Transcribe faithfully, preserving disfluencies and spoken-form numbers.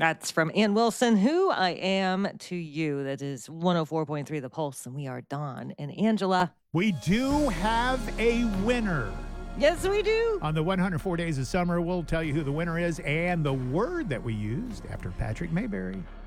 That's from Ann Wilson, Who I Am to You. That is one oh four point three The Pulse, and we are Dawn and Angela. We do have a winner. Yes, we do. On the one hundred four Days of Summer, we'll tell you who the winner is and the word that we used after Patrick Mayberry.